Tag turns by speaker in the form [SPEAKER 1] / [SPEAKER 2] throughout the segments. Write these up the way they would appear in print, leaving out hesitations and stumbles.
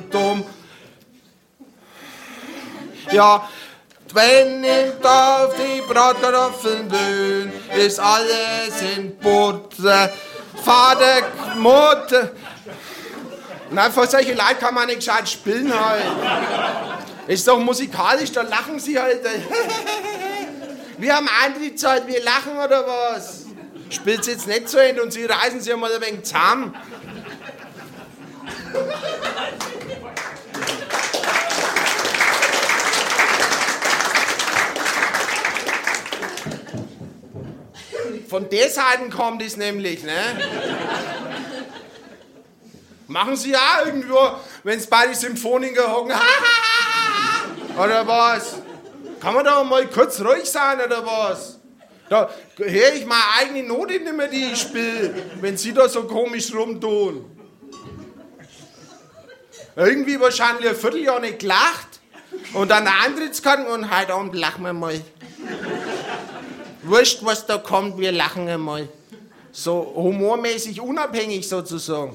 [SPEAKER 1] am Dom. Ja, wenn im Dorf die Bratkartoffeln blühen, ist alles in Butter. Vater, Mutter. Nein, vor solche Leute kann man nicht gescheit spielen halt. Ist doch musikalisch, da lachen sie halt. Wir haben Eintrittszeit, wir lachen oder was? Spielt's jetzt nicht zu Ende und sie reißen sich mal ein wenig zusammen. Von der Seite kommt es nämlich, ne? Machen Sie ja irgendwo, wenn es bei den Symphoniker hocken, oder was? Kann man da mal kurz ruhig sein, oder was? Da höre ich meine eigene Note nicht mehr, die ich spiele, wenn Sie da so komisch rumtun. Irgendwie wahrscheinlich ein Vierteljahr nicht gelacht und dann Eintrittskarten und heute Abend lachen wir mal. Wurscht, was da kommt, wir lachen einmal. So humormäßig unabhängig sozusagen.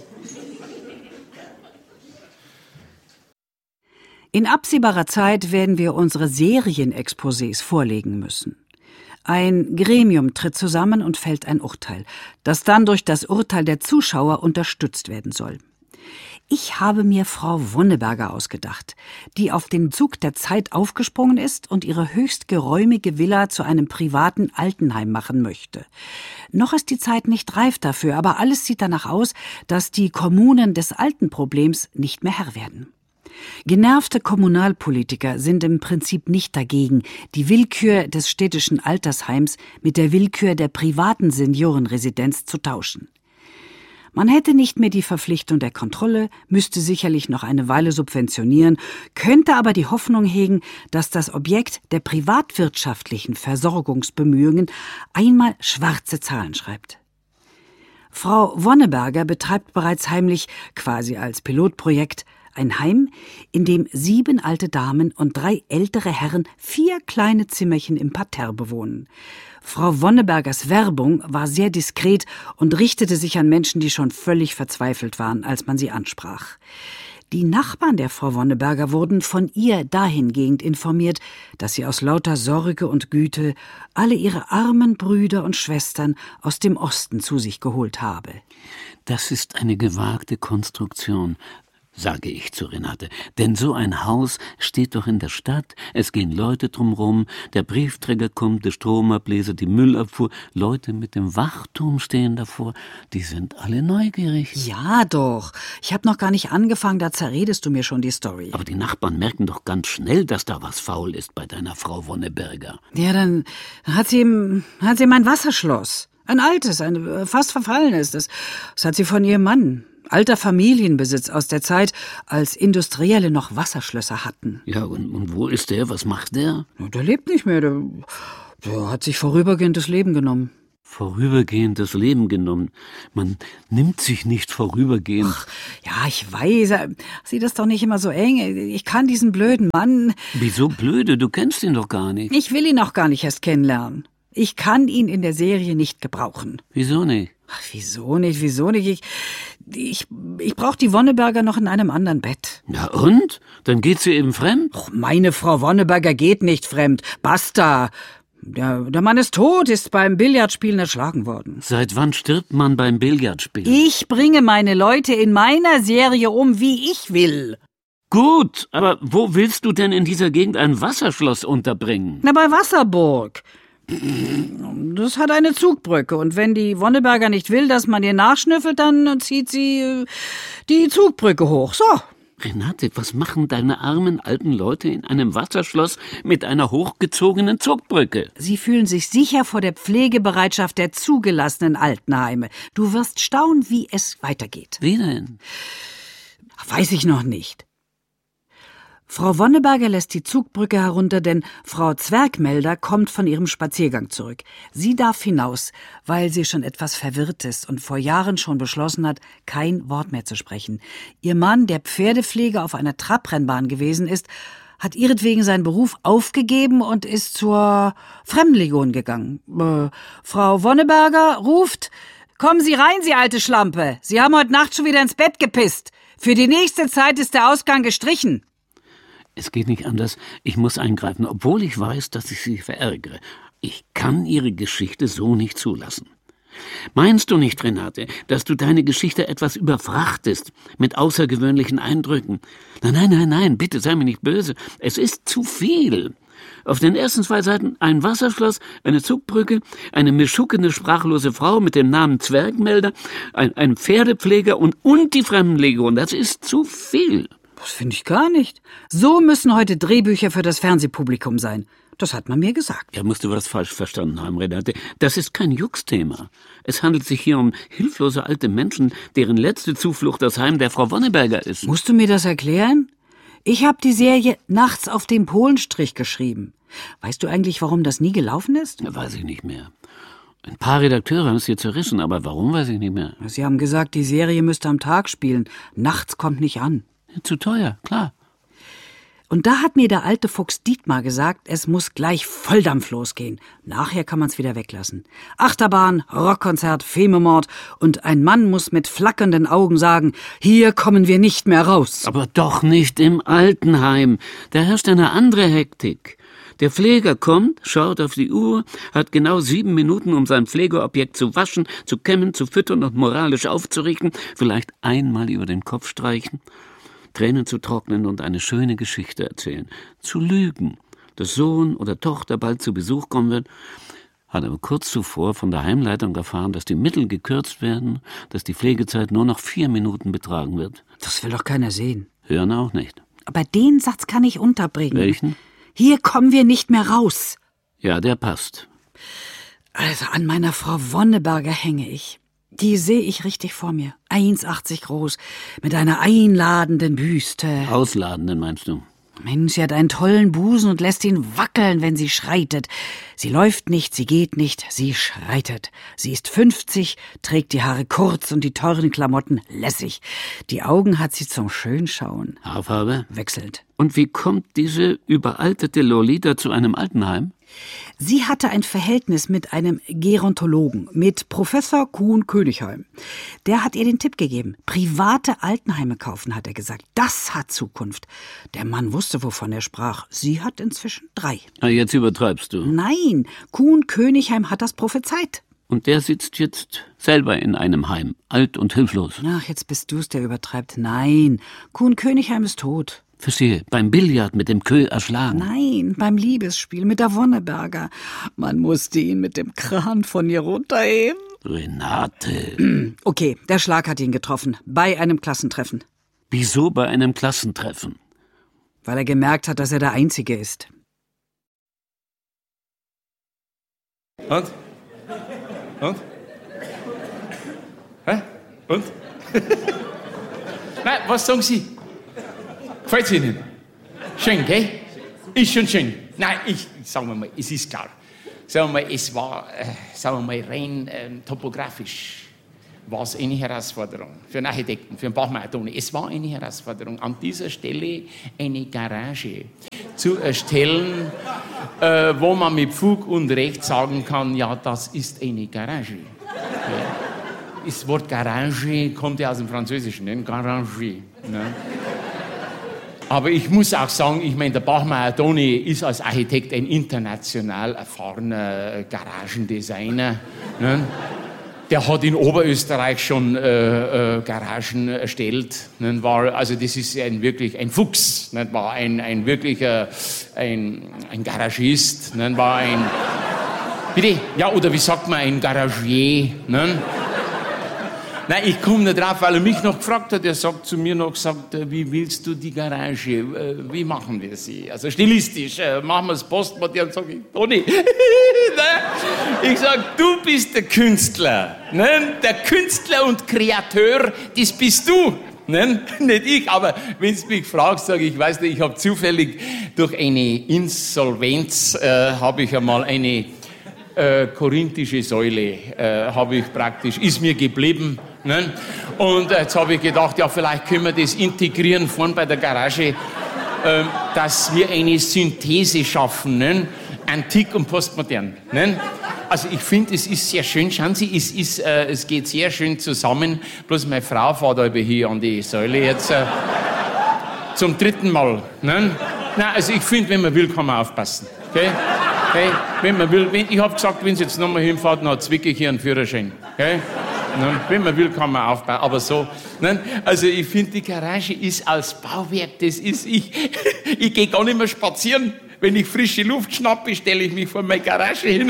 [SPEAKER 2] In absehbarer Zeit werden wir unsere Serienexposés vorlegen müssen. Ein Gremium tritt zusammen und fällt ein Urteil, das dann durch das Urteil der Zuschauer unterstützt werden soll. Ich habe mir Frau Wonneberger ausgedacht, die auf den Zug der Zeit aufgesprungen ist und ihre höchst geräumige Villa zu einem privaten Altenheim machen möchte. Noch ist die Zeit nicht reif dafür, aber alles sieht danach aus, dass die Kommunen des Altenproblems nicht mehr Herr werden. Genervte Kommunalpolitiker sind im Prinzip nicht dagegen, die Willkür des städtischen Altersheims mit der Willkür der privaten Seniorenresidenz zu tauschen. Man hätte nicht mehr die Verpflichtung der Kontrolle, müsste sicherlich noch eine Weile subventionieren, könnte aber die Hoffnung hegen, dass das Objekt der privatwirtschaftlichen Versorgungsbemühungen einmal schwarze Zahlen schreibt. Frau Wonneberger betreibt bereits heimlich, quasi als Pilotprojekt, ein Heim, in dem 7 alte Damen und 3 ältere Herren 4 kleine Zimmerchen im Parterre bewohnen. Frau Wonnebergers Werbung war sehr diskret und richtete sich an Menschen, die schon völlig verzweifelt waren, als man sie ansprach. Die Nachbarn der Frau Wonneberger wurden von ihr dahingehend informiert, dass sie aus lauter Sorge und Güte alle ihre armen Brüder und Schwestern aus dem Osten zu sich geholt habe.
[SPEAKER 3] Das ist eine gewagte Konstruktion, sage ich zu Renate. Denn so ein Haus steht doch in der Stadt, es gehen Leute drumrum, der Briefträger kommt, der Stromablese, die Müllabfuhr, Leute mit dem Wachturm stehen davor, die sind alle neugierig.
[SPEAKER 2] Ja doch, ich habe noch gar nicht angefangen, da zerredest du mir schon die Story.
[SPEAKER 3] Aber die Nachbarn merken doch ganz schnell, dass da was faul ist bei deiner Frau Wonneberger.
[SPEAKER 2] Ja, dann hat sie mein Wasserschloss. Ein altes, ein fast verfallenes. Das hat sie von ihrem Mann. Alter Familienbesitz aus der Zeit, als Industrielle noch Wasserschlösser hatten.
[SPEAKER 3] Ja, und wo ist der? Was macht der?
[SPEAKER 2] Der lebt nicht mehr. Der hat sich vorübergehend das Leben genommen.
[SPEAKER 3] Vorübergehend das Leben genommen? Man nimmt sich nicht vorübergehend.
[SPEAKER 2] Ach, ja, ich weiß. Sieh das doch nicht immer so eng. Ich kann diesen blöden Mann...
[SPEAKER 3] Wieso blöde? Du kennst ihn doch gar nicht.
[SPEAKER 2] Ich will ihn auch gar nicht erst kennenlernen. Ich kann ihn in der Serie nicht gebrauchen.
[SPEAKER 3] Wieso nicht?
[SPEAKER 2] Ach, wieso nicht? Ich brauche die Wonneberger noch in einem anderen Bett.
[SPEAKER 3] Ja und? Dann geht sie eben fremd?
[SPEAKER 2] Och, meine Frau Wonneberger geht nicht fremd. Basta. Der Mann ist tot, ist beim Billardspielen erschlagen worden.
[SPEAKER 3] Seit wann stirbt man beim Billardspielen?
[SPEAKER 2] Ich bringe meine Leute in meiner Serie um, wie ich will.
[SPEAKER 3] Gut, aber wo willst du denn in dieser Gegend ein Wasserschloss unterbringen?
[SPEAKER 2] Na, bei Wasserburg. Das hat eine Zugbrücke und wenn die Wonneberger nicht will, dass man ihr nachschnüffelt, dann zieht sie die Zugbrücke hoch. So.
[SPEAKER 3] Renate, was machen deine armen alten Leute in einem Wasserschloss mit einer hochgezogenen Zugbrücke?
[SPEAKER 2] Sie fühlen sich sicher vor der Pflegebereitschaft der zugelassenen Altenheime. Du wirst staunen, wie es weitergeht.
[SPEAKER 3] Wie denn?
[SPEAKER 2] Weiß ich noch nicht. Frau Wonneberger lässt die Zugbrücke herunter, denn Frau Zwergmelder kommt von ihrem Spaziergang zurück. Sie darf hinaus, weil sie schon etwas verwirrt ist und vor Jahren schon beschlossen hat, kein Wort mehr zu sprechen. Ihr Mann, der Pferdepfleger auf einer Trabrennbahn gewesen ist, hat ihretwegen seinen Beruf aufgegeben und ist zur Fremdenlegion gegangen. Frau Wonneberger ruft: Kommen Sie rein, Sie alte Schlampe! Sie haben heute Nacht schon wieder ins Bett gepisst! Für die nächste Zeit ist der Ausgang gestrichen.
[SPEAKER 3] Es geht nicht anders. Ich muss eingreifen, obwohl ich weiß, dass ich Sie verärgere. Ich kann Ihre Geschichte so nicht zulassen. Meinst du nicht, Renate, dass du deine Geschichte etwas überfrachtest mit außergewöhnlichen Eindrücken? Nein, bitte sei mir nicht böse. Es ist zu viel. Auf den ersten 2 Seiten ein Wasserschloss, eine Zugbrücke, eine mischuckende, sprachlose Frau mit dem Namen Zwergmelder, ein Pferdepfleger und die Fremdenlegion. Das ist zu viel.
[SPEAKER 2] Das finde ich gar nicht. So müssen heute Drehbücher für das Fernsehpublikum sein. Das hat man mir gesagt.
[SPEAKER 3] Ja, musst du was falsch verstanden haben, Renate. Das ist kein Jux-Thema. Es handelt sich hier um hilflose alte Menschen, deren letzte Zuflucht das Heim der Frau Wonneberger ist.
[SPEAKER 2] Musst du mir das erklären? Ich habe die Serie nachts auf dem Polenstrich geschrieben. Weißt du eigentlich, warum das nie gelaufen ist?
[SPEAKER 3] Ja, weiß ich nicht mehr. Ein paar Redakteure haben es hier zerrissen, aber warum, weiß ich nicht mehr.
[SPEAKER 2] Sie haben gesagt, die Serie müsste am Tag spielen. Nachts kommt nicht an.
[SPEAKER 3] Ja, zu teuer, klar.
[SPEAKER 2] Und da hat mir der alte Fuchs Dietmar gesagt, es muss gleich Volldampf losgehen. Nachher kann man's wieder weglassen. Achterbahn, Rockkonzert, Fememord und ein Mann muss mit flackernden Augen sagen, hier kommen wir nicht mehr raus.
[SPEAKER 3] Aber doch nicht im Altenheim. Da herrscht eine andere Hektik. Der Pfleger kommt, schaut auf die Uhr, hat genau 7 Minuten, um sein Pflegeobjekt zu waschen, zu kämmen, zu füttern und moralisch aufzurichten, vielleicht einmal über den Kopf streichen, Tränen zu trocknen und eine schöne Geschichte erzählen. Zu lügen, dass Sohn oder Tochter bald zu Besuch kommen wird, hat aber kurz zuvor von der Heimleitung erfahren, dass die Mittel gekürzt werden, dass die Pflegezeit nur noch 4 Minuten betragen wird.
[SPEAKER 2] Das will doch keiner sehen.
[SPEAKER 3] Hören auch nicht.
[SPEAKER 2] Aber den Satz kann ich unterbringen.
[SPEAKER 3] Welchen?
[SPEAKER 2] Hier kommen wir nicht mehr raus.
[SPEAKER 3] Ja, der passt.
[SPEAKER 2] Also an meiner Frau Wonneberger hänge ich. Die sehe ich richtig vor mir. 1,80 groß, mit einer einladenden Büste.
[SPEAKER 3] Ausladenden, meinst du?
[SPEAKER 2] Mensch, sie hat einen tollen Busen und lässt ihn wackeln, wenn sie schreitet. Sie läuft nicht, sie geht nicht, sie schreitet. Sie ist 50, trägt die Haare kurz und die teuren Klamotten lässig. Die Augen hat sie zum Schönschauen.
[SPEAKER 3] Haarfarbe?
[SPEAKER 2] Wechselt.
[SPEAKER 3] Und wie kommt diese überaltete Lolita zu einem Altenheim?
[SPEAKER 2] Sie hatte ein Verhältnis mit einem Gerontologen, mit Professor Kuhn-Königsheim. Der hat ihr den Tipp gegeben. Private Altenheime kaufen, hat er gesagt. Das hat Zukunft. Der Mann wusste, wovon er sprach. Sie hat inzwischen 3.
[SPEAKER 3] Ah, jetzt übertreibst du.
[SPEAKER 2] Nein, Kuhn-Königsheim hat das prophezeit.
[SPEAKER 3] Und der sitzt jetzt selber in einem Heim, alt und hilflos.
[SPEAKER 2] Ach, jetzt bist du's, der übertreibt. Nein, Kuhn-Königsheim ist tot.
[SPEAKER 3] Verstehe, beim Billard mit dem Kö erschlagen.
[SPEAKER 2] Nein, beim Liebesspiel mit der Wonneberger. Man musste ihn mit dem Kran von ihr runterheben.
[SPEAKER 3] Renate.
[SPEAKER 2] Okay, der Schlag hat ihn getroffen. Bei einem Klassentreffen.
[SPEAKER 3] Wieso bei einem Klassentreffen?
[SPEAKER 2] Weil er gemerkt hat, dass er der Einzige ist.
[SPEAKER 1] Und? Hä? Und? Nein, was sagen Sie? Gefällt's Ihnen? Schön, gell? Ist schon schön. Nein, sagen wir mal, es ist klar. Sagen wir mal, es war, sagen wir mal, rein topografisch war es eine Herausforderung für einen Architekten, für einen Bachmeier. Es war eine Herausforderung, an dieser Stelle eine Garage zu erstellen, wo man mit Fug und Recht sagen kann, ja, das ist eine Garage. Ja. Das Wort Garage kommt ja aus dem Französischen, ne? Garage. Ne? Aber ich muss auch sagen, ich meine, der Bachmeier Toni ist als Architekt ein international erfahrener Garagendesigner. Ne? Der hat in Oberösterreich schon Garagen erstellt. Ne? Also das ist wirklich ein Fuchs. Ne? War ein wirklicher ein Garagist. Ne? War ein bitte? Ja, oder wie sagt man, ein Garagier. Ne? Nein, ich komme nicht drauf, weil er mich noch gefragt hat. Er sagt zu mir noch, wie willst du die Garage? Wie machen wir sie? Also stilistisch, machen wir das Postmodell. Sag ich, Toni, ich sag, du bist der Künstler. Ne? Der Künstler und Kreateur, das bist du. Ne? Nicht ich, aber wenn du mich fragst, sage ich, weiß nicht, ich habe zufällig durch eine Insolvenz, habe ich einmal eine korinthische Säule, habe ich praktisch, ist mir geblieben. Ne? Und jetzt habe ich gedacht, ja, vielleicht können wir das integrieren vorn bei der Garage, dass wir eine Synthese schaffen, ne? Antik und postmodern. Ne?
[SPEAKER 4] Also ich finde, es ist sehr schön, schauen Sie, es geht sehr schön zusammen, bloß meine Frau fährt aber hier an die Säule jetzt zum 3. Mal. Ne? Nein, also ich finde, wenn man will, kann man aufpassen. Okay? Okay? Wenn man will, ich habe gesagt, wenn Sie jetzt nochmal hinfahrt, dann zwicke ich hier einen Führerschein. Okay? Ne? Wenn man will, kann man aufpassen, aber so. Ne? Also ich finde, die Garage ist als Bauwerk, das ist, ich gehe gar nicht mehr spazieren. Wenn ich frische Luft schnappe, stelle ich mich vor meine Garage hin.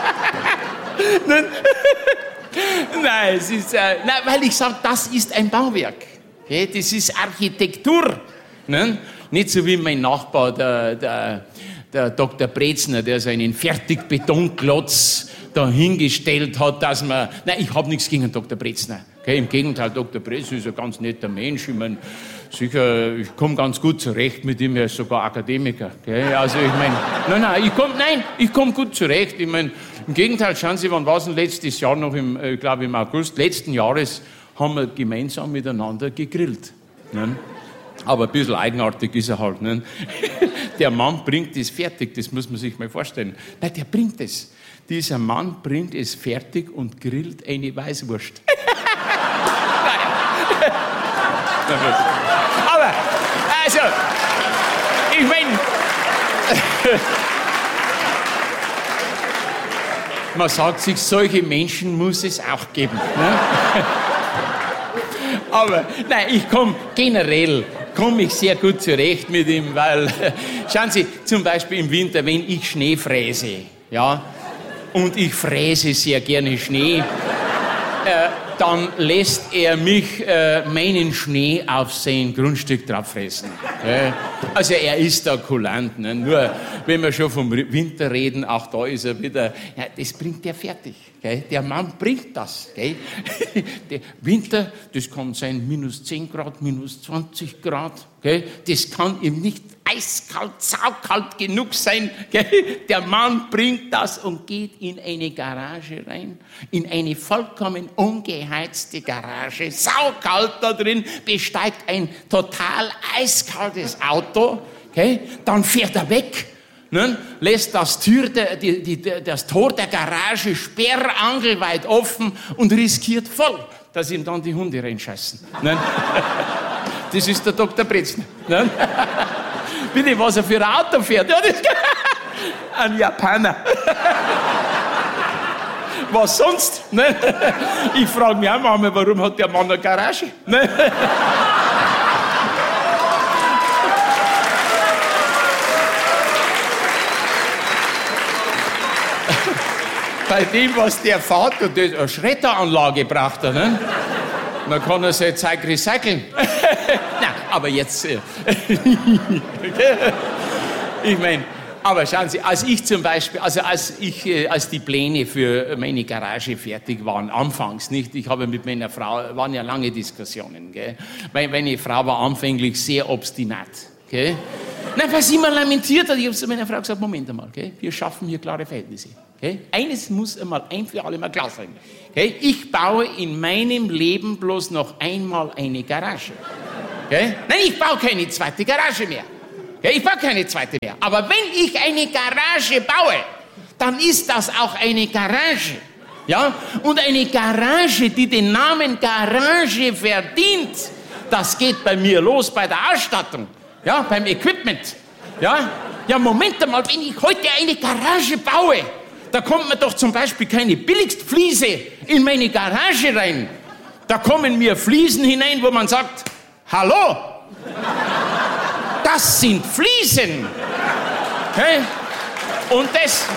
[SPEAKER 4] Nein, es ist, weil ich sage, das ist ein Bauwerk. Okay? Das ist Architektur. Ne? Nicht so wie mein Nachbar, der Dr. Brezner, der so einen Fertigbetonklotz dahingestellt hat, dass man... Nein, ich habe nichts gegen Dr. Brezner. Okay? Im Gegenteil, Dr. Brezner ist ein ganz netter Mensch. Ich meine, sicher, ich komme ganz gut zurecht mit ihm, er ist sogar Akademiker. Okay? Also ich meine, ich komme gut zurecht. Ich meine, im Gegenteil, schauen Sie, wann war es denn letztes Jahr noch, ich glaube im August letzten Jahres, haben wir gemeinsam miteinander gegrillt. Ne? Aber ein bisschen eigenartig ist er halt. Ne? Der Mann bringt es fertig, das muss man sich mal vorstellen. Nein, der bringt es. Dieser Mann bringt es fertig und grillt eine Weißwurst. Aber, also, ich meine, man sagt sich, solche Menschen muss es auch geben. Ne? Aber, nein, generell komme ich sehr gut zurecht mit ihm, weil, schauen Sie, zum Beispiel im Winter, wenn ich Schnee fräse, ja, und ich fräse sehr gerne Schnee, dann lässt er mich meinen Schnee auf sein Grundstück drauf fressen. Also er ist da kulant. Ne? Nur, wenn wir schon vom Winter reden, auch da ist er wieder, ja, das bringt er fertig. Gell? Der Mann bringt das. Gell? Der Winter, das kann sein minus 10 Grad, minus 20 Grad. Gell? Das kann ihm nicht eiskalt, saukalt genug sein. Gell? Der Mann bringt das und geht in eine Garage rein, in eine vollkommen ungeheizte Garage, saukalt da drin, besteigt ein total eiskaltes Auto, okay? Dann fährt er weg, ne? Lässt das Tor der Garage sperrangelweit offen und riskiert voll, dass ihm dann die Hunde reinscheißen. Ne? Das ist der Dr. Brezner. Ne? Bitte, was er für ein Auto fährt. Ja, ein Japaner. Was sonst? Ne? Ich frage mich auch manchmal, warum hat der Mann eine Garage? Ne? Bei dem, was der fährt, eine Schredderanlage braucht er. Ne? Dann kann er sein Zeug recyceln. Nein, aber jetzt... Ich meine, aber schauen Sie, als ich zum Beispiel, als die Pläne für meine Garage fertig waren, anfangs nicht, ich habe mit meiner Frau, waren ja lange Diskussionen, gell? Meine Frau war anfänglich sehr obstinat, gell? Nein, was sie immer lamentiert hat, ich habe zu meiner Frau gesagt, Moment einmal, gell? Wir schaffen hier klare Verhältnisse. Okay? Eines muss einmal ein für alle Mal klar sein. Okay? Ich baue in meinem Leben bloß noch einmal eine Garage. Okay? Nein, ich baue keine zweite Garage mehr. Okay? Ich baue keine zweite mehr. Aber wenn ich eine Garage baue, dann ist das auch eine Garage. Ja? Und eine Garage, die den Namen Garage verdient, das geht bei mir los bei der Ausstattung, ja? Beim Equipment. Ja? Ja, Moment einmal, wenn ich heute eine Garage baue, da kommt mir doch zum Beispiel keine Billigstfliese in meine Garage rein. Da kommen mir Fliesen hinein, wo man sagt, hallo, das sind Fliesen. Okay? Und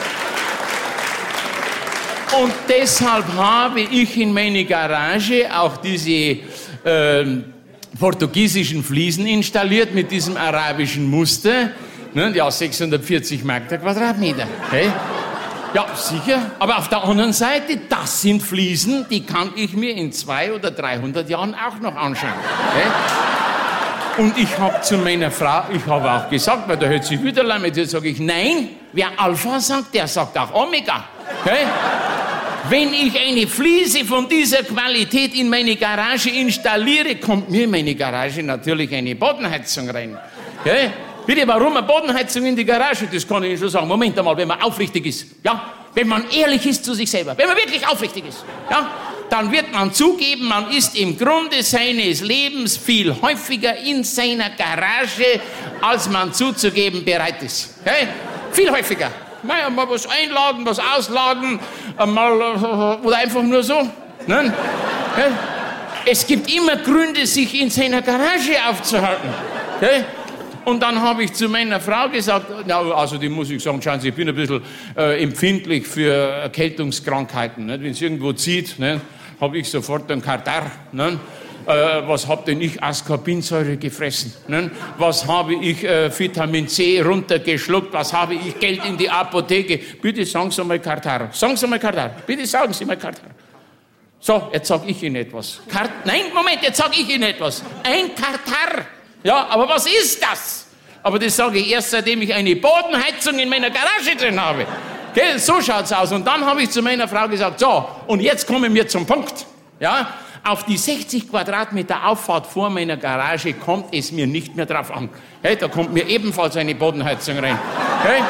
[SPEAKER 4] deshalb habe ich in meine Garage auch diese portugiesischen Fliesen installiert mit diesem arabischen Muster. Ne, ja, 640 Mark der Quadratmeter. Okay? Ja, sicher. Aber auf der anderen Seite, das sind Fliesen, die kann ich mir in 200 oder 300 Jahren auch noch anschauen. Okay? Und ich habe zu meiner Frau, ich habe auch gesagt, weil der hört sich wieder mit dir, sage ich, nein, wer Alpha sagt, der sagt auch Omega. Okay? Wenn ich eine Fliese von dieser Qualität in meine Garage installiere, kommt mir in meine Garage natürlich eine Bodenheizung rein. Okay? Bitte, warum eine Bodenheizung in die Garage? Das kann ich Ihnen schon sagen. Moment einmal, wenn man aufrichtig ist. Ja, wenn man ehrlich ist zu sich selber, wenn man wirklich aufrichtig ist, ja, dann wird man zugeben, man ist im Grunde seines Lebens viel häufiger in seiner Garage, als man zuzugeben bereit ist. Okay? Viel häufiger. Naja, mal was einladen, was ausladen, oder einfach nur so. Ne? Okay? Es gibt immer Gründe, sich in seiner Garage aufzuhalten. Okay? Und dann habe ich zu meiner Frau gesagt, na, also die muss ich sagen, schauen Sie, ich bin ein bisschen empfindlich für Erkältungskrankheiten. Ne? Wenn es irgendwo zieht, ne, habe ich sofort einen Katarrh. Ne? Was habe denn ich Ascorbinsäure gefressen? Ne? Was habe ich Vitamin C runtergeschluckt? Was habe ich Geld in die Apotheke? Bitte sagen Sie mal Katarrh. Sagen Sie mal Katarrh. Bitte sagen Sie mal Katarrh. So, jetzt sage ich Ihnen etwas. Nein, Moment, jetzt sage ich Ihnen etwas. Ein Katarrh. Ja, aber was ist das? Aber das sage ich erst, seitdem ich eine Bodenheizung in meiner Garage drin habe. Okay, so schaut's aus. Und dann habe ich zu meiner Frau gesagt, so, und jetzt kommen wir zum Punkt. Ja, auf die 60 Quadratmeter Auffahrt vor meiner Garage kommt es mir nicht mehr drauf an. Okay, da kommt mir ebenfalls eine Bodenheizung rein. Okay?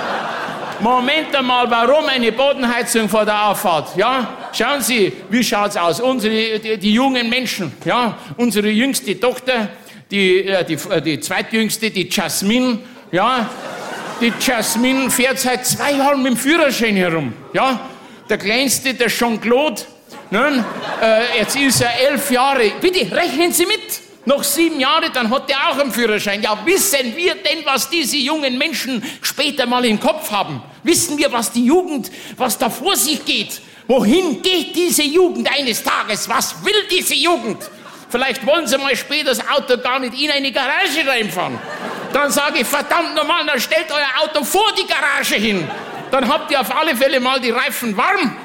[SPEAKER 4] Moment einmal, warum eine Bodenheizung vor der Auffahrt? Ja, schauen Sie, wie schaut's aus? Die jungen Menschen, ja, unsere jüngste Tochter, die zweitjüngste, die Jasmin, ja, die Jasmin fährt seit 2 Jahren mit dem Führerschein herum, ja. Der Kleinste, der Jean-Claude, ne, jetzt ist er 11 Jahre. Bitte, rechnen Sie mit. Noch 7 Jahre, dann hat er auch einen Führerschein. Ja, wissen wir denn, was diese jungen Menschen später mal im Kopf haben? Wissen wir, was die Jugend, was da vor sich geht? Wohin geht diese Jugend eines Tages? Was will diese Jugend? Vielleicht wollen sie mal später das Auto gar nicht in eine Garage reinfahren. Dann sage ich, verdammt nochmal, dann stellt euer Auto vor die Garage hin. Dann habt ihr auf alle Fälle mal die Reifen warm.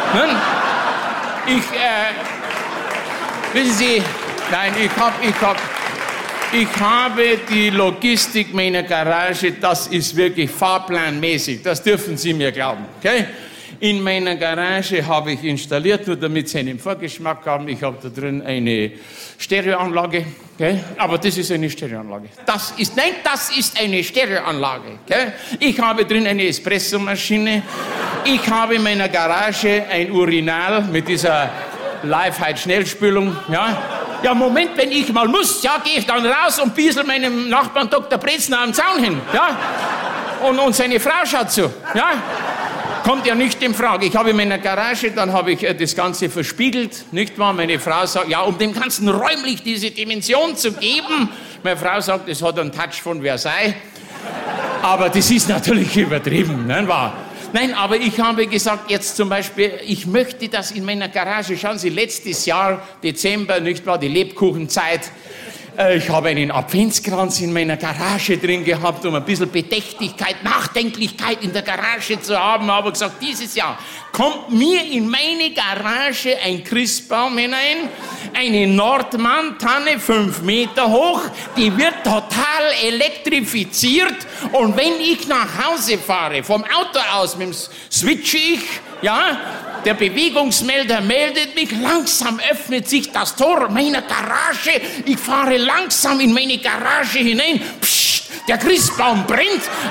[SPEAKER 4] Wissen Sie, nein, ich habe die Logistik meiner Garage, das ist wirklich fahrplanmäßig, das dürfen Sie mir glauben. Okay? In meiner Garage habe ich installiert, nur damit Sie einen Vorgeschmack haben, ich habe da drin eine Stereoanlage, okay? Aber das ist eine Stereoanlage. Das ist eine Stereoanlage. Okay? Ich habe drin eine Espressomaschine, ich habe in meiner Garage ein Urinal mit dieser Live-Schnellspülung, ja? Ja, Moment, wenn ich mal muss, ja, gehe ich dann raus und biesel meinem Nachbarn Dr. Brezner am Zaun hin, ja? Und seine Frau schaut zu, ja? Kommt ja nicht in Frage. Ich habe in meiner Garage, dann habe ich das Ganze verspiegelt, nicht wahr? Meine Frau sagt, ja, um dem Ganzen räumlich diese Dimension zu geben. Meine Frau sagt, es hat einen Touch von Versailles. Aber das ist natürlich übertrieben, nicht wahr? Nein, aber ich habe gesagt, jetzt zum Beispiel, ich möchte das in meiner Garage, schauen Sie, letztes Jahr, Dezember, nicht wahr, die Lebkuchenzeit, ich habe einen Adventskranz in meiner Garage drin gehabt, um ein bisschen Bedächtigkeit, Nachdenklichkeit in der Garage zu haben. Aber gesagt, dieses Jahr kommt mir in meine Garage ein Christbaum hinein, eine Nordmann-Tanne, 5 Meter hoch, die wird total elektrifiziert. Und wenn ich nach Hause fahre, vom Auto aus, switche ich, ja, der Bewegungsmelder meldet mich, langsam öffnet sich das Tor meiner Garage, ich fahre langsam in meine Garage hinein, pssst, der Christbaum brennt,